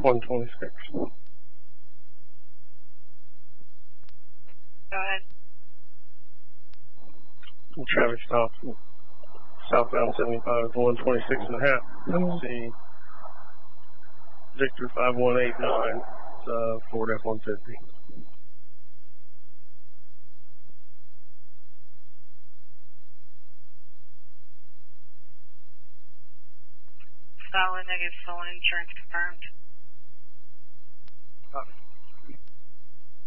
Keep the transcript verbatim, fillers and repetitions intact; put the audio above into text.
one twenty-six. Go ahead. Traffic stop southbound seventy-five to one twenty-six and a half. Let's see. Victor five one eight nine. It's uh, Ford F one fifty. Solid negative, stolen insurance confirmed. Copy.